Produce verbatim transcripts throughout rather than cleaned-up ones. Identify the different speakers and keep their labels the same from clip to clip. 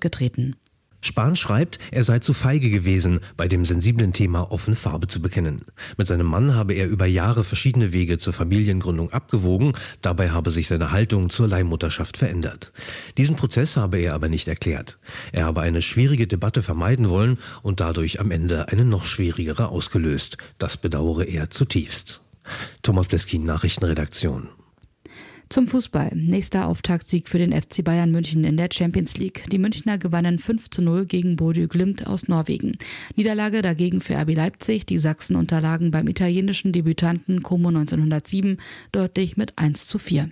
Speaker 1: zurückgetreten.
Speaker 2: Spahn schreibt, er sei zu feige gewesen, bei dem sensiblen Thema offen Farbe zu bekennen. Mit seinem Mann habe er über Jahre verschiedene Wege zur Familiengründung abgewogen, dabei habe sich seine Haltung zur Leihmutterschaft verändert. Diesen Prozess habe er aber nicht erklärt. Er habe eine schwierige Debatte vermeiden wollen und dadurch am Ende eine noch schwierigere ausgelöst. Das bedauere er zutiefst. Thomas Bleskin, Nachrichtenredaktion.
Speaker 1: Zum Fußball. Nächster Auftaktsieg für den F C Bayern München in der Champions League. Die Münchner gewannen fünf zu null gegen Bodø Glimt aus Norwegen. Niederlage dagegen für R B Leipzig. Die Sachsen unterlagen beim italienischen Debütanten Como neunzehnhundertsieben deutlich mit eins zu vier.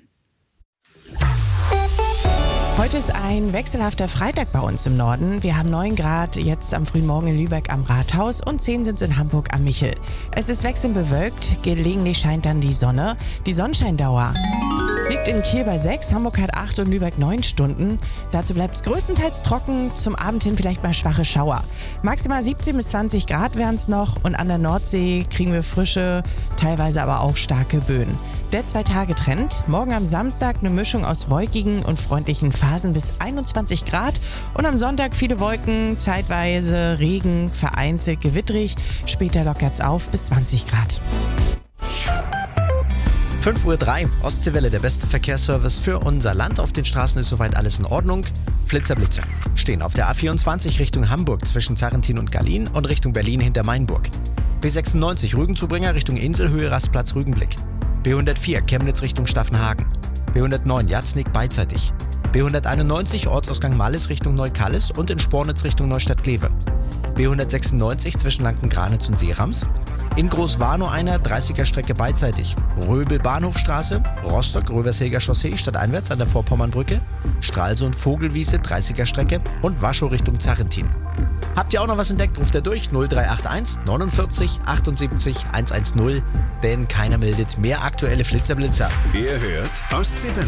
Speaker 3: Heute ist ein wechselhafter Freitag bei uns im Norden. Wir haben neun Grad jetzt am frühen Morgen in Lübeck am Rathaus und zehn sind es in Hamburg am Michel. Es ist wechselnd bewölkt, gelegentlich scheint dann die Sonne. Die Sonnenscheindauer liegt in Kiel bei sechs, Hamburg hat acht und Lübeck neun Stunden. Dazu bleibt es größtenteils trocken, zum Abend hin vielleicht mal schwache Schauer. Maximal siebzehn bis zwanzig Grad wären es noch und an der Nordsee kriegen wir frische, teilweise aber auch starke Böen. Der Zwei-Tage-Trend. Morgen am Samstag eine Mischung aus wolkigen und freundlichen Phasen bis einundzwanzig Grad. Und am Sonntag viele Wolken, zeitweise Regen, vereinzelt gewitterig. Später lockert's auf bis zwanzig Grad.
Speaker 4: fünf Uhr drei, Ostseewelle, der beste Verkehrsservice für unser Land. Auf den Straßen ist soweit alles in Ordnung. Flitzer, Blitzer stehen auf der A vierundzwanzig Richtung Hamburg zwischen Zarrentin und Gallien und Richtung Berlin hinter Mainburg. B sechsundneunzig Rügenzubringer Richtung Inselhöhe, Rastplatz Rügenblick. B hundertvier Chemnitz Richtung Staffenhagen. B hundertneun Jatznig beidseitig. B hunderteinundneunzig Ortsausgang Mallis Richtung Neukallis und in Spornitz Richtung Neustadt-Glewe. B hundertsechsundneunzig zwischen Lanken-Granitz und Seerams. In Großwarnow einer dreißiger Strecke beidseitig. Röbel Bahnhofstraße, Rostock Röversheger Chaussee stadteinwärts an der Vorpommernbrücke. Stralsund Vogelwiese dreißiger Strecke und Waschow Richtung Zarrentin. Habt ihr auch noch was entdeckt? Ruft er durch null drei acht eins neunundvierzig achtundsiebzig hundertzehn, denn keiner meldet mehr aktuelle Flitzerblitzer.
Speaker 5: Ihr hört Ostseewelle.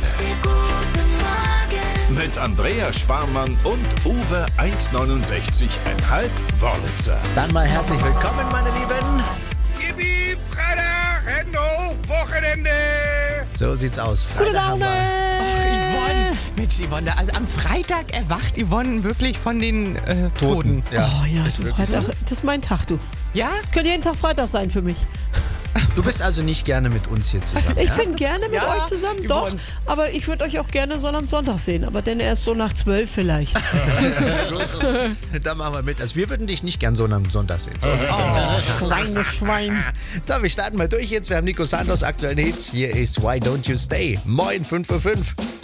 Speaker 5: Mit Andrea Sparmann und Uwe eins neunundsechzig Komma fünf Wörlitzer.
Speaker 4: Dann mal herzlich willkommen, meine Lieben.
Speaker 6: Yippie, Freitag, Hände hoch, Wochenende.
Speaker 4: So sieht's aus.
Speaker 3: Gute
Speaker 4: Freitag haben
Speaker 3: Laune!
Speaker 4: wir
Speaker 3: Ach, Yvonne. Mensch, Yvonne, also am Freitag erwacht Yvonne wirklich von den äh, Toten.
Speaker 4: Toten. Ja,
Speaker 7: Oh ja,
Speaker 4: ist
Speaker 7: du
Speaker 4: wirklich
Speaker 7: Freitag,
Speaker 4: so.
Speaker 7: das ist mein Tag, du.
Speaker 3: Ja?
Speaker 7: Könnte jeden Tag Freitag sein für mich.
Speaker 4: Du bist also nicht gerne mit uns hier zusammen,
Speaker 7: Ich
Speaker 4: ja?
Speaker 7: bin gerne mit
Speaker 3: ja,
Speaker 7: euch zusammen,
Speaker 3: Yvonne.
Speaker 7: doch. Aber ich würde euch auch gerne Sonntag Sonntag sehen. Aber dann erst so nach zwölf vielleicht.
Speaker 4: Da machen wir mit. Also wir würden dich nicht gern so am Sonntag sehen.
Speaker 7: Oh, kleines Schwein.
Speaker 4: So, wir starten mal durch jetzt. Wir haben Nico Santos aktuellen Hits. Hier ist Why Don't You Stay. Moin, fünf Uhr fünf.